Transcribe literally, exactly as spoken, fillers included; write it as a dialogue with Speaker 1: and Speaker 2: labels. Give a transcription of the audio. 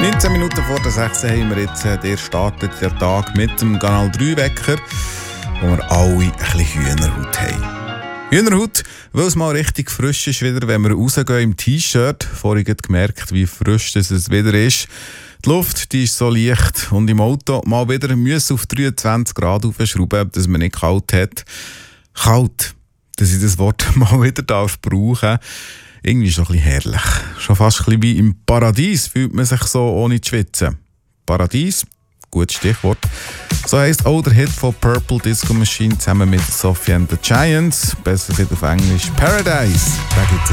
Speaker 1: neunzehn Minuten vor der sechs haben wir jetzt, äh, der startet der Tag mit dem Kanal drei Wecker, wo wir alle ein bisschen Hühnerhaut haben. Hühnerhaut, weil es mal richtig frisch ist wieder, wenn wir rausgehen im T-Shirt. Vorhin habe ich gemerkt, wie frisch es wieder ist. Die Luft, die ist so leicht und im Auto mal wieder müssen auf dreiundzwanzig Grad aufschrauben, dass man nicht kalt hat. Kalt, dass ich das Wort mal wieder darf brauchen. Irgendwie ist es ein bisschen herrlich. Schon fast ein bisschen wie im Paradies fühlt man sich so ohne zu schwitzen. Paradies, gutes Stichwort. So heisst auch der Hit von Purple Disco Machine zusammen mit Sophie and the Giants. Besser wird auf Englisch Paradise. Da gibt's